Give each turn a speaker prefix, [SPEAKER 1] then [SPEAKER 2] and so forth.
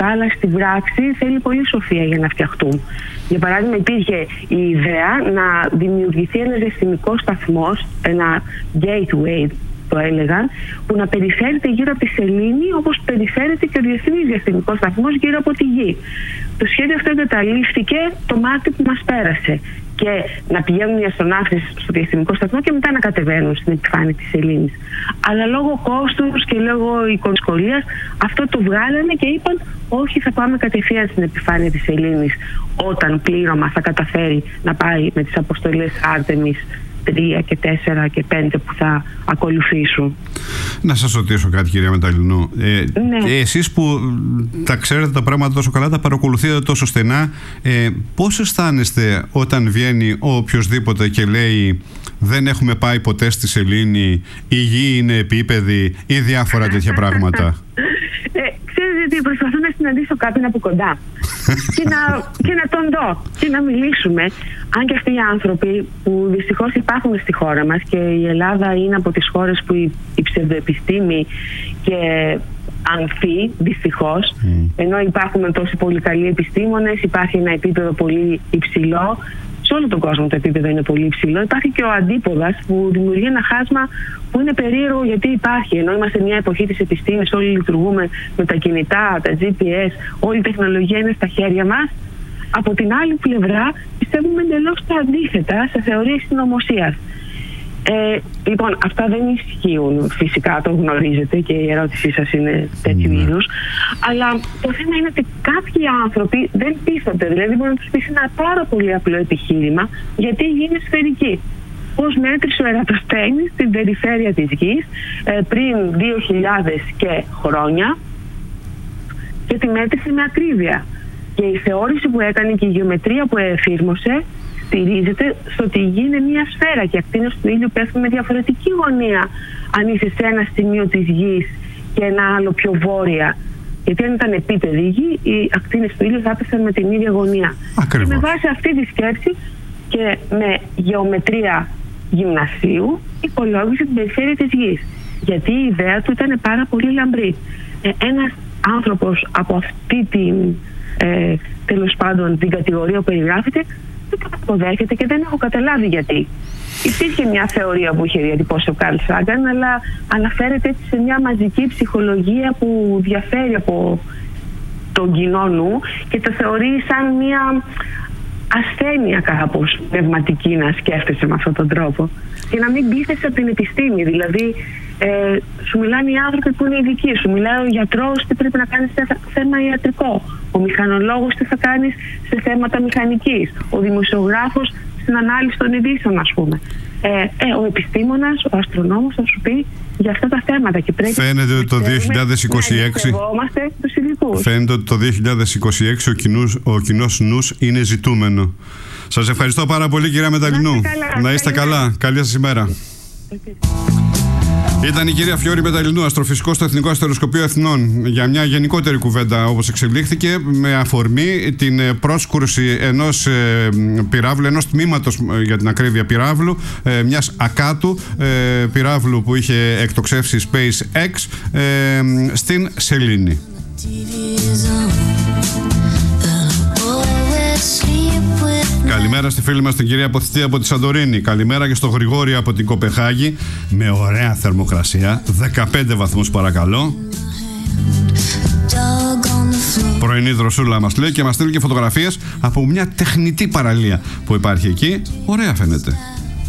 [SPEAKER 1] αυτά, αλλά στη πράξη θέλει πολύ σοφία για να φτιαχτούν. Για παράδειγμα, υπήρχε η ιδέα να δημιουργηθεί ένας διαστημικός σταθμός, ένα gateway το έλεγαν, που να περιφέρεται γύρω από τη σελήνη όπως περιφέρεται και ο διεθνής διαστημικός σταθμός γύρω από τη Γη. Το σχέδιο αυτό εγκαταλείφθηκε το Μάρτιο που μας πέρασε. Και να πηγαίνουν οι αστροναύτες στο διαστημικό σταθμό και μετά να κατεβαίνουν στην επιφάνεια της σελήνης. Αλλά λόγω κόστους και λόγω δυσκολίας αυτό το βγάλανε και είπαν όχι, θα πάμε κατευθείαν στην επιφάνεια της σελήνης όταν πλήρωμα θα καταφέρει να πάει με τις αποστολές Άρτεμις 3 και 4 και 5 που θα ακολουθήσουν.
[SPEAKER 2] Να σας ρωτήσω κάτι, κυρία Μεταλλινού.
[SPEAKER 1] Ναι.
[SPEAKER 2] Εσείς που τα ξέρετε τα πράγματα τόσο καλά, τα παρακολουθείτε τόσο στενά, πώς αισθάνεστε όταν βγαίνει οποιοσδήποτε και λέει δεν έχουμε πάει ποτέ στη σελήνη, η Γη είναι επίπεδη ή διάφορα τέτοια πράγματα?
[SPEAKER 1] Ξέρετε ότι προσπαθώ να συναντήσω κάποιον από κοντά και να τον δω και να μιλήσουμε. Αν και αυτοί οι άνθρωποι που δυστυχώς υπάρχουν στη χώρα μας, και η Ελλάδα είναι από τις χώρες που η ψευδοεπιστήμη και ανθεί δυστυχώς, ενώ υπάρχουν τόσοι πολύ καλοί επιστήμονες, υπάρχει ένα επίπεδο πολύ υψηλό. Σε όλο τον κόσμο το επίπεδο είναι πολύ υψηλό. Υπάρχει και ο αντίποδας που δημιουργεί ένα χάσμα που είναι περίεργο γιατί υπάρχει. Ενώ είμαστε μια εποχή της επιστήμης, όλοι λειτουργούμε με τα κινητά, τα GPS, όλη η τεχνολογία είναι στα χέρια μας. Από την άλλη πλευρά πιστεύουμε εντελώς τα αντίθετα σε θεωρίες συνωμοσίας. Λοιπόν, αυτά δεν ισχύουν φυσικά, το γνωρίζετε και η ερώτησή σας είναι τέτοιου είδους. Αλλά το θέμα είναι ότι κάποιοι άνθρωποι δεν πείθονται. Δηλαδή, μπορεί να τους πείσει ένα πάρα πολύ απλό επιχείρημα γιατί η Γη είναι σφαιρική. Πώς μέτρησε ο Ερατοσθένης στην περιφέρεια της Γης πριν 2.000 και χρόνια και τη μέτρησε με ακρίβεια. Και η θεώρηση που έκανε και η γεωμετρία που εφήρμοσε στηρίζεται στο ότι η Γη είναι μια σφαίρα και οι ακτίνες του ήλιου πέφτουν με διαφορετική γωνία αν είσαι σε ένα σημείο της Γης και ένα άλλο πιο βόρεια. Γιατί αν ήταν επίπεδη η Γη, οι ακτίνες του ήλιου θα έπεσαν με την ίδια γωνία.
[SPEAKER 2] Ακριβώς.
[SPEAKER 1] Και με βάση αυτή τη σκέψη και με γεωμετρία γυμνασίου υπολόγισε την περιφέρεια της Γης. Γιατί η ιδέα του ήταν πάρα πολύ λαμπρή. Ένας άνθρωπος από αυτή την τέλος πάντων την κατηγορία που περιγράφεται δεν το αποδέχεται και δεν έχω καταλάβει γιατί. Υπήρχε μια θεωρία που είχε διατυπώσει ο Καρλ Σάγκαν, αλλά αναφέρεται έτσι σε μια μαζική ψυχολογία που διαφέρει από τον κοινό νου και το θεωρεί σαν μια ασθένεια κάπως πνευματική να σκέφτεσαι με αυτόν τον τρόπο και να μην πείθεσαι από την επιστήμη. Δηλαδή σου μιλάνε οι άνθρωποι που είναι ειδικοί, σου μιλάει ο γιατρός τι πρέπει να κάνεις σε θέμα ιατρικό, ο μηχανολόγος τι θα κάνεις σε θέματα μηχανικής, ο δημοσιογράφος στην ανάλυση των ειδήσεων, ας πούμε. Ο επιστήμονας, ο αστρονόμος θα σου πει για αυτά τα θέματα και πρέπει
[SPEAKER 2] φαίνεται ότι το 2026 φαίνεται ότι το 2026 ο κοινός νους είναι ζητούμενο. Σας ευχαριστώ πάρα πολύ, κυρία Μεταλλινού. Να είστε καλά. Καλή σας ημέρα. Ήταν η κυρία Φιώρη Μεταλλινού, αστροφυσικός στο Εθνικό Αστεροσκοπείο Εθνών, για μια γενικότερη κουβέντα όπως εξελίχθηκε, με αφορμή την πρόσκουρση ενός πυράβλου, ενός τμήματος για την ακρίβεια πυράβλου, μιας ακάτου πυράβλου που είχε εκτοξεύσει SpaceX στην σελήνη. Καλημέρα στη φίλη μας την κυρία Αποθητή από τη Σαντορίνη. Καλημέρα και στο Γρηγόρη από την Κοπεχάγη, με ωραία θερμοκρασία, 15 βαθμούς παρακαλώ. Πρωινή δροσούλα μας λέει και μας στείλει και φωτογραφίες από μια τεχνητή παραλία που υπάρχει εκεί. Ωραία φαίνεται.